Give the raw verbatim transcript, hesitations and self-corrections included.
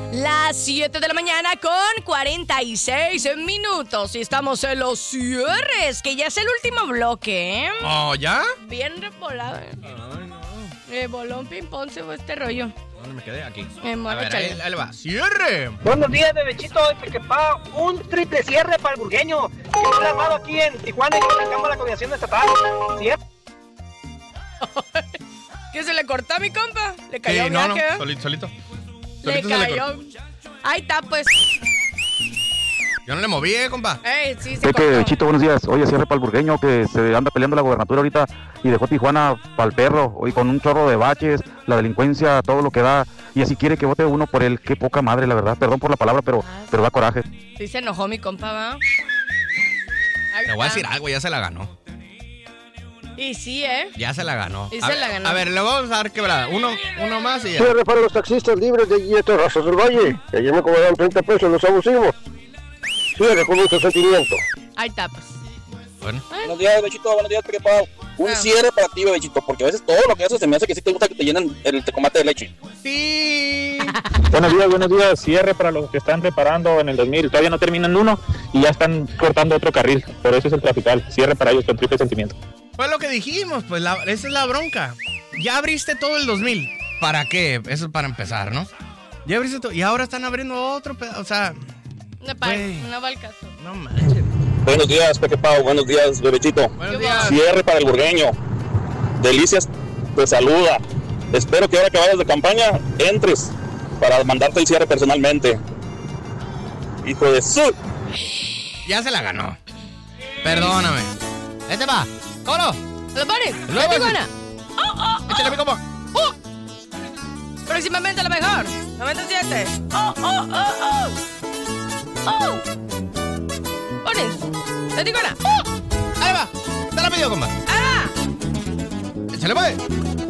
Las siete de la mañana con cuarenta y seis minutos. Y estamos en los cierres, que ya es el último bloque, ¿eh? ¿Oh, ya? Bien revolado. ¿eh? Ay, no. Eh, bolón, ping-pong, se fue este rollo. ¿Dónde me quedé? Aquí. Eh, A ver, ahí, ahí le va. ¡Cierre! Buenos días, bebechito. Que pa, un triple cierre para el burgueño. Que está armado aquí en Tijuana y que sacamos la coordinación estatal. ¿Cierre? ¿Qué se le cortó a mi compa? Le cayó Sí, un no, no. viaje, ¿eh? Solito, solito. Le Solito se le cayó. cortó. Ahí está, pues. Yo no le moví, eh, compa. Ey, sí, se Pepe, cortó. Chito, buenos días. Oye, cierre para el burgueño que se anda peleando la gobernatura ahorita y dejó Tijuana para el perro. Hoy con un chorro de baches, la delincuencia, todo lo que da. Y así quiere que vote uno por él. Qué poca madre, la verdad. Perdón por la palabra, pero, pero da coraje. Sí se enojó mi compa, ¿va? Ahí Le voy a está. decir algo, ya se la ganó. Y sí, ¿eh? Ya se la ganó. Y a se ver, la ganó. A ver, le vamos a dar quebrada. Uno, uno más y ya. Cierre para los taxistas libres de allí de Terrazas del Valle. Que ayer me cobraron treinta pesos los abusivos. Cierre con mucho sentimiento. Ahí está, pues. Bueno. Buenos días, bebechito, buenos días, Pepe Pau. Un Ah. cierre para ti, bebechito, porque a veces todo lo que haces se me hace que sí te gusta que te llenen el tecomate de leche. Sí. Buenos días, buenos días. Cierre para los que están reparando en el dos mil. Todavía no terminan uno y ya están cortando otro carril. Por eso es el trafical. Cierre para ellos con triple sentimiento. Pues lo que dijimos, pues la, esa es la bronca. Ya abriste todo el dos mil. ¿Para qué? Eso es para empezar, ¿no? Ya abriste todo. Y ahora están abriendo otro pedazo. O sea, No, pa, Güey. no va el caso. no manches. Buenos días, Pepe Pau, buenos días, bebechito. Buenos días. Cierre para el burgueño. Delicias te saluda. Espero que ahora que vayas de campaña entres para mandarte el cierre personalmente. Hijo de su... Ya se la ganó. Perdóname. Este va. ¡Colo! ¿Lo pone? Luego, ¡La Tijuana! ¡Oh, oh, oh! Échale mi compa. ¡Oh! Próximamente lo mejor. noventa y siete. ¡Oh, oh, oh, oh! ¡Oh! ¡Pones! ¡La Tijuana! ¡Oh! Ahí va. Te la pidió, compa. ¡Ah! Échale, pues.